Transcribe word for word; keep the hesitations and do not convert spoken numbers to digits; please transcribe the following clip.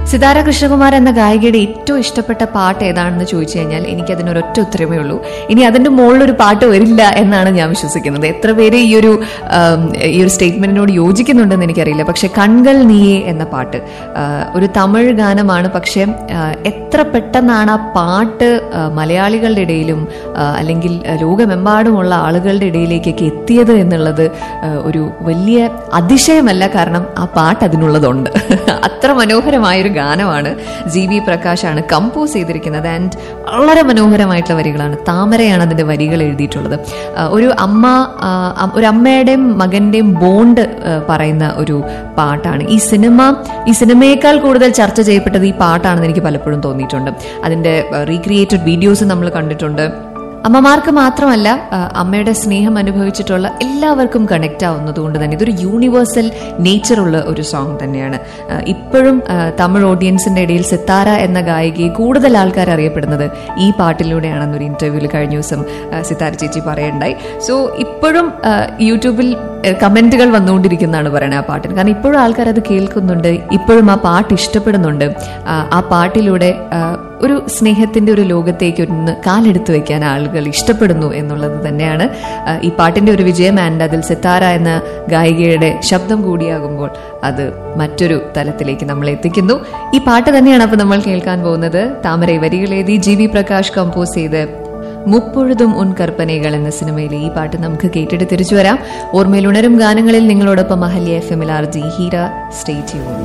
സിതാര കൃഷ്ണകുമാർ എന്ന ഗായികയുടെ ഏറ്റവും ഇഷ്ടപ്പെട്ട പാട്ട് ഏതാണെന്ന് ചോദിച്ചു കഴിഞ്ഞാൽ എനിക്ക് അതിനൊരൊറ്റ ഉത്തരമേ ഉള്ളൂ. ഇനി അതിന്റെ മുകളിലൊരു പാട്ട് വരില്ല എന്നാണ് ഞാൻ വിശ്വസിക്കുന്നത്. എത്ര പേര് ഈ ഒരു ഈ ഒരു സ്റ്റേറ്റ്മെന്റിനോട് യോജിക്കുന്നുണ്ടെന്ന് എനിക്കറിയില്ല. പക്ഷെ കൺകൾ നീയെ എന്ന പാട്ട് ഒരു തമിഴ് ഗാനമാണ്. പക്ഷെ എത്ര പെട്ടെന്നാണ് ആ പാട്ട് മലയാളികളുടെ ഇടയിലും അല്ലെങ്കിൽ ലോകമെമ്പാടുമുള്ള ആളുകളുടെ ഇടയിലേക്കൊക്കെ എത്തിയത് എന്നുള്ളത് ഒരു വലിയ അതിശയമല്ല. കാരണം ആ പാട്ട് അതിനുള്ളതുണ്ട്. അത്ര മനോഹരമായൊരു ഗാനമാണ്. ജി വി പ്രകാശാണ് കമ്പോസ് ചെയ്തിരിക്കുന്നത്. ആൻഡ് വളരെ മനോഹരമായിട്ടുള്ള വരികളാണ്. താമരയാണ് അതിന്റെ വരികൾ എഴുതിയിട്ടുള്ളത്. ഒരു അമ്മ ഒരു അമ്മയുടെയും മകന്റെയും ബോണ്ട് പറയുന്ന ഒരു പാട്ടാണ്. ഈ സിനിമ ഈ സിനിമയേക്കാൾ കൂടുതൽ ചർച്ച ചെയ്യപ്പെട്ടത് ഈ പാട്ടാണെന്ന് എനിക്ക് പലപ്പോഴും തോന്നിയിട്ടുണ്ട്. അതിന്റെ റീക്രിയേറ്റഡ് വീഡിയോസ് നമ്മൾ കണ്ടിട്ടുണ്ട്. അമ്മമാർക്ക് മാത്രമല്ല, അമ്മയുടെ സ്നേഹം അനുഭവിച്ചിട്ടുള്ള എല്ലാവർക്കും കണക്ട് ആവുന്നത് കൊണ്ട് തന്നെ ഇതൊരു യൂണിവേഴ്സൽ നേച്ചറുള്ള ഒരു സോങ് തന്നെയാണ്. ഇപ്പോഴും തമിഴ് ഓഡിയൻസിന്റെ ഇടയിൽ സിത്താര എന്ന ഗായികയെ കൂടുതൽ ആൾക്കാർ അറിയപ്പെടുന്നത് ഈ പാട്ടിലൂടെയാണെന്നൊരു ഇന്റർവ്യൂവിൽ കഴിഞ്ഞ ദിവസം സിത്താര ചേച്ചി പറയണ്ടായി. സോ ഇപ്പോഴും യൂട്യൂബിൽ കമന്റുകൾ വന്നുകൊണ്ടിരിക്കുന്നതാണ് പറയുന്നത് ആ പാട്ടിന്. കാരണം ഇപ്പോഴും ആൾക്കാർ അത് കേൾക്കുന്നുണ്ട്, ഇപ്പോഴും ആ പാട്ട് ഇഷ്ടപ്പെടുന്നുണ്ട്. ആ പാട്ടിലൂടെ ഒരു സ്നേഹത്തിന്റെ ഒരു ലോകത്തേക്ക് ഒന്ന് കാലെടുത്ത് വെക്കാൻ ആളുകൾ ഇഷ്ടപ്പെടുന്നു എന്നുള്ളത് തന്നെയാണ് ഈ പാട്ടിന്റെ ഒരു വിജയം. ആൻഡ് അതിൽ സിത്താര എന്ന ഗായികയുടെ ശബ്ദം കൂടിയാകുമ്പോൾ അത് മറ്റൊരു തലത്തിലേക്ക് നമ്മൾ എത്തിക്കുന്നു. ഈ പാട്ട് തന്നെയാണ് അപ്പൊ നമ്മൾ കേൾക്കാൻ പോകുന്നത്. താമര വരികളെഴുതി ജി വി പ്രകാശ് കമ്പോസ് ചെയ്ത് മുപ്പൊഴുതും ഉൻ കർപ്പനകൾ എന്ന സിനിമയിലെ ഈ പാട്ട് നമുക്ക് കേട്ടിട്ട് തിരിച്ചു വരാം. ഓർമ്മയിൽ ഉണരും ഗാനങ്ങളിൽ നിങ്ങളോടൊപ്പം അഹല്യ എഫ് എമ്മിൽ R G Heera. Stay tuned.